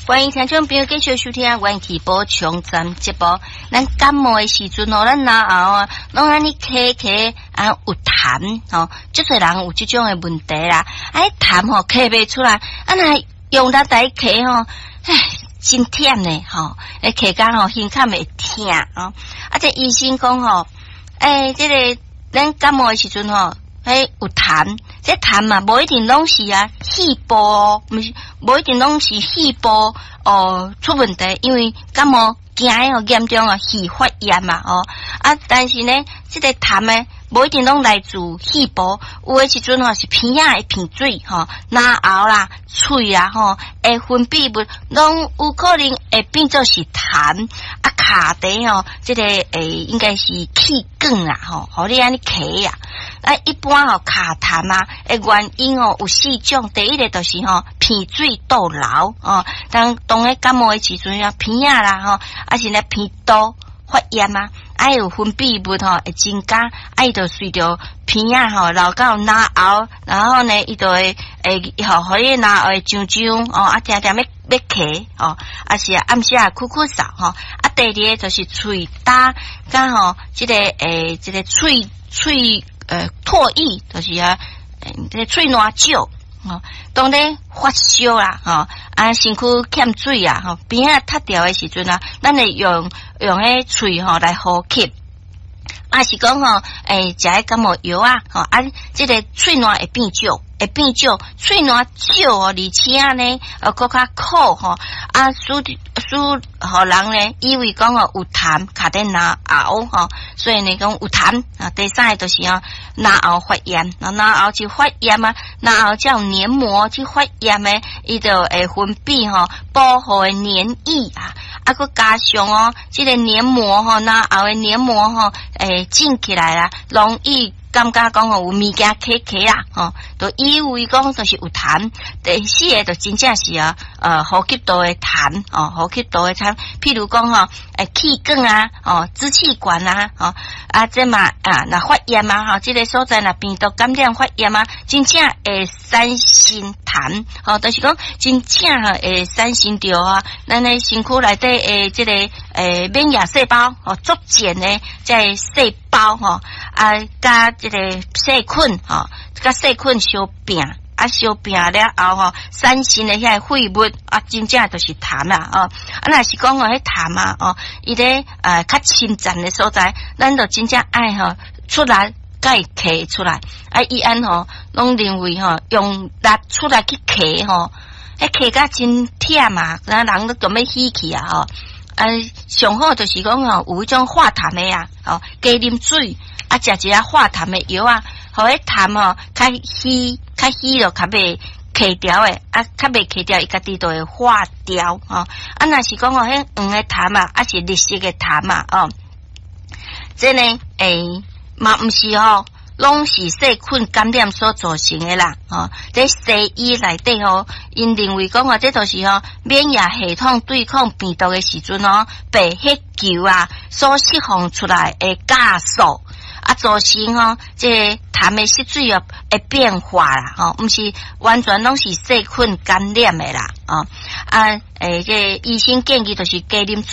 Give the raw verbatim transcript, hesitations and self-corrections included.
欢迎听众朋友继续收听元气补充站节目。咱感冒的时阵哦，咱脑后啊，拢安尼咳咳啊有痰哦，即侪人有即种的问题啦。哎，痰吼咳袂出来，啊那用力来咳吼，唉，真忝呢吼，诶咳甲吼胸腔会痛哦。啊，这医生讲吼，诶、欸，这个咱感冒的时阵吼。诶，有痰，这痰嘛，无一定拢是啊气部哦，毋是，无一定拢是气部哦出问题，因为感冒惊哦严重啊气发炎嘛哦，啊，但是呢，这个痰呢，无一定拢来自气部，有诶时阵吼是鼻仔会鼻水吼，脑后啦、喙啦吼，会分泌物拢有可能会变做是痰，啊，卡底吼，这个诶应该是气管啦吼，互你安尼咳啊。啊，一般吼卡痰啊，诶原因哦有四种，第一个就是吼鼻水倒流哦，当当咧感冒诶时阵啊，鼻仔啦吼，啊是咧鼻道发炎啊，啊有分泌物吼会增加，啊伊就随着鼻仔吼流到脑后，然后呢伊就会诶吼互你脑后会痒痒哦，啊定定要要咳哦，啊是暗时啊咳咳嗽吼，啊第二个就是喙焦，甲吼即个诶即个喙喙。呃，唾液就是啊，这个喙烂少哦，当咧发烧啦，吼、哦、啊，身躯欠水啊，吼、哦，边啊塌掉的时阵啊，咱会用用迄喙吼来呼吸，啊是讲吼，诶，食迄感冒药啊，吼、哦、啊，这个喙烂会变少，会变少，喙烂少哦，而且呢，呃，更较苦吼，啊，使使互人呢，以为讲哦有痰卡在脑后吼，所以呢讲有痰啊。第三个就是哦脑后发炎，脑后去发炎啊，脑后叫黏膜去发炎呢，伊就会分泌吼保护的黏液啊，啊，佮加上哦，这个黏膜吼，脑后的黏膜吼，诶，紧起来啦，容易。感觉讲吼有物件咳咳啊，吼，就以为讲就是有痰。第四个就真正是啊，呃，呼吸道的痰哦，呼吸道的痰，譬如讲吼，诶，气管啊，哦，支气管啊，哦，啊，这嘛啊，那发炎啊，吼，这个所在那病毒感染发炎啊，真正会产生痰，哦，就是讲真正吼会产生着啊，咱的身躯内底诶，这个诶免疫细胞哦，逐渐的在细胞吼啊，加这个细菌吼，甲细菌相拼，啊相拼了后吼，产生的遐废物啊，真正就是痰啦哦。啊，若是讲哦，迄痰啊哦，伊咧呃较深层的所在，咱就真正爱吼出来，甲伊咳出来。啊，伊安吼拢认为吼用力出来去咳吼，迄咳甲真忝嘛，咱人都准要死去啊吼。啊，上好就是讲吼有一种化痰的啊，哦，加啉水。啊，食一下化痰的药啊，互迄痰吼较稀，较稀就较袂咳掉诶，啊，较袂咳掉，伊家己就会化掉哦。啊，若是讲哦，迄黄的痰啊，啊是绿色的痰啊，哦，这呢，诶，嘛毋是吼，拢是细菌感染所造成的啦，哦，这西医内底吼，因认为讲哦，这都是吼免疫系统对抗病毒的时阵哦，被迄球啊所释放出来的酵素。啊，造成吼，这个痰的色水哦会变化啦，吼，毋是完全拢是细菌感染的啦，哦，啊，诶，这个医生建议就是加啉水。